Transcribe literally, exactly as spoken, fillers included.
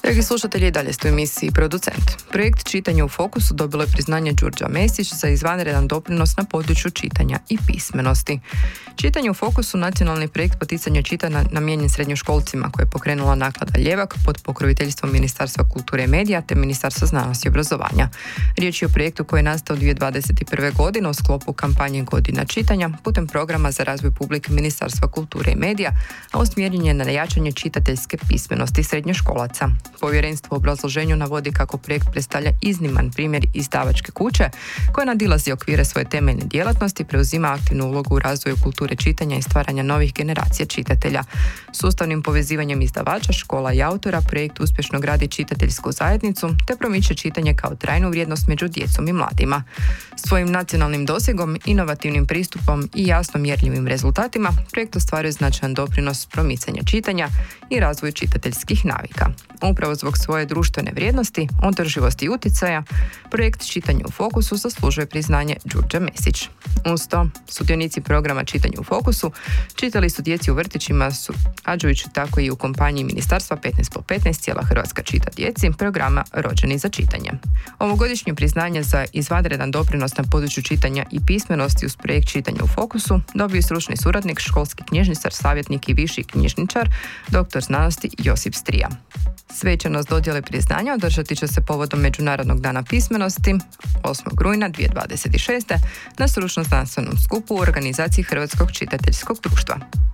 Dragi slušatelji, dalje ste u emisiji Producent. Projekt Čitanje u fokusu dobilo je priznanje Đurđa Mesić za izvanredan doprinos na području čitanja i pismenosti. Čitanje u fokusu nacionalni projekt poticanja čitanja namijenjen srednjoškolcima koje je pokrenula Naklada Ljevak pod pokroviteljstvom Ministarstva kulture i medija te Ministarstva znanosti i obrazovanja. Riječ je o projektu koji je nastao dvije tisuće dvadeset prve. godine u sklopu kampanje Godina čitanja putem programa za razvoj publike Ministarstva kulture i medija, a usmjeren je na jačanje čitateljske pismenosti srednjoškolaca. Povjerenstvo u obrazloženju navodi kako projekt predstavlja izniman primjer izdavačke kuće koja nadilazi okvire svoje temeljne djelatnosti i preuzima aktivnu ulogu u razvoju kulture čitanja i stvaranja novih generacija čitatelja. Sustavnim povezivanjem izdavača, škola i autora projekt uspješno gradi čitateljsku zajednicu te promiče čitanje kao trajnu vrijednost među djecom i mladima. Svojim nacionalnim dosegom, inovativnim pristupom i jasno mjerljivim rezultatima projekt ostvaruje značajan doprinos promicanja čitanja i razvoju čitateljskih navika. Upravo zbog svoje društvene vrijednosti, održivosti i utjecaja, projekt Čitanje u fokusu zaslužuje priznanje Đurđa Mesić. Uz to, sudionici programa Čitanje u fokusu čitali su djeci u vrtićima, surađujući tako i u kompaniji Ministarstva petnaest po petnaest Cijela Hrvatska čita djeci programa Rođeni za čitanje. Ovogodišnje priznanje za izvanredan doprinos na području čitanja i pismenosti uz projekt Čitanje u fokusu dobio stručni suradnik, školski knjižničar, savjetnik i viši knjižničar, doktor znanosti Josip Strija. Svečanost dodjele priznanja održati će se povodom Međunarodnog dana pismenosti osmog rujna dvije tisuće dvadeset šeste. na stručno znanstvenom skupu u organizaciji Hrvatskog čitateljskog društva.